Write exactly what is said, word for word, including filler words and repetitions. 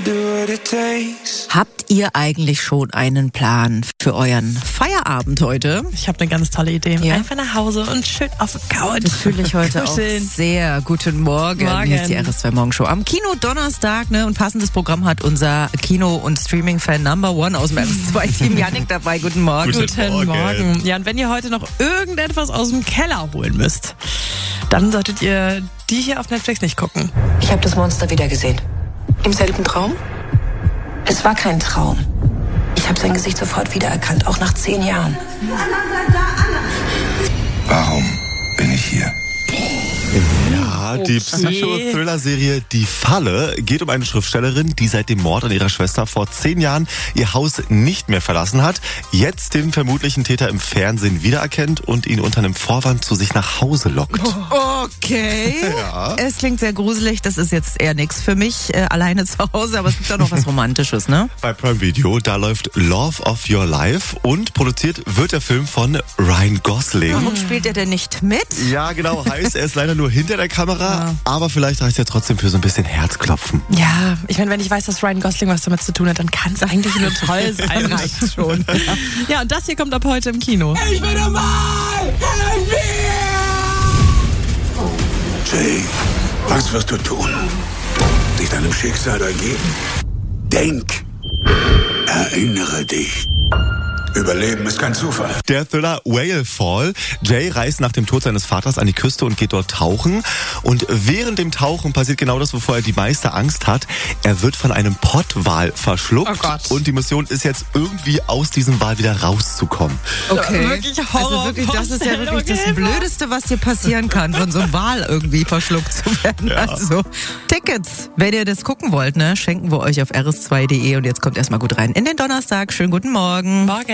Habt ihr eigentlich schon einen Plan für euren Feierabend heute? Ich habe eine ganz tolle Idee. Ja? Einfach nach Hause und schön auf der Couch. Das fühle ich heute auch sehr. Guten Morgen. Morgen. Hier ist die R S zwei Morgenshow am Kino Donnerstag. Ne? Und passendes Programm hat unser Kino- und Streaming-Fan Number One aus dem R S zwei Team Yannick dabei. Guten Morgen. Guten, Guten Morgen. Morgen. Ja, und wenn ihr heute noch irgendetwas aus dem Keller holen müsst, dann solltet ihr die hier auf Netflix nicht gucken. Ich habe das Monster wieder gesehen. Im selben Traum? Es war kein Traum. Ich habe sein Gesicht sofort wiedererkannt, auch nach zehn Jahren. Warum bin ich hier? Ja, die Psycho-Thriller-Serie Die Falle geht um eine Schriftstellerin, die seit dem Mord an ihrer Schwester vor zehn Jahren ihr Haus nicht mehr verlassen hat, jetzt den vermutlichen Täter im Fernsehen wiedererkennt und ihn unter einem Vorwand zu sich nach Hause lockt. Okay. Ja. Es klingt sehr gruselig, das ist jetzt eher nichts für mich, äh, alleine zu Hause, aber es gibt da noch was Romantisches, ne? Bei Prime Video, da läuft Love of Your Life und produziert wird der Film von Ryan Gosling. Warum spielt er denn nicht mit? Ja, genau, heißt, er ist leider nur hinter der Kamera, Ja. aber vielleicht reicht er trotzdem für so ein bisschen Herzklopfen. Ja, ich meine, wenn ich weiß, dass Ryan Gosling was damit zu tun hat, dann kann es eigentlich nur toll sein. Reicht schon. Ja, und das hier kommt ab heute im Kino. Ich bin normal! Jay, was wirst du tun? Dich deinem Schicksal ergeben? Denk! Erinnere dich. Überleben ist kein Zufall. Der Thriller Whale Fall. Jay reist nach dem Tod seines Vaters an die Küste und geht dort tauchen. Und während dem Tauchen passiert genau das, wovor er die meiste Angst hat. Er wird von einem Pottwal verschluckt. Oh Gott. Und die Mission ist jetzt irgendwie aus diesem Wal wieder rauszukommen. Okay. Wirklich Also wirklich, das ist ja wirklich das Blödeste, was dir passieren kann, von so einem Wal irgendwie verschluckt zu werden. Ja. Also Tickets, wenn ihr das gucken wollt, ne, schenken wir euch auf r s zwei punkt d e. Und jetzt kommt erstmal gut rein in den Donnerstag. Schönen guten Morgen. Morgen.